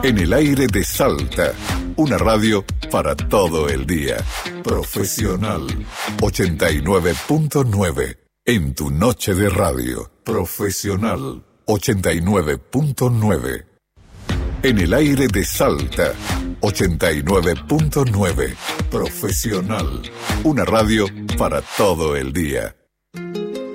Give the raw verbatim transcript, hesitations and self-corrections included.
En el aire de Salta, una radio para todo el día. Profesional ochenta y nueve punto nueve. En tu noche de radio. Profesional ochenta y nueve punto nueve. En el aire de Salta, ochenta y nueve punto nueve. Profesional, una radio para todo el día.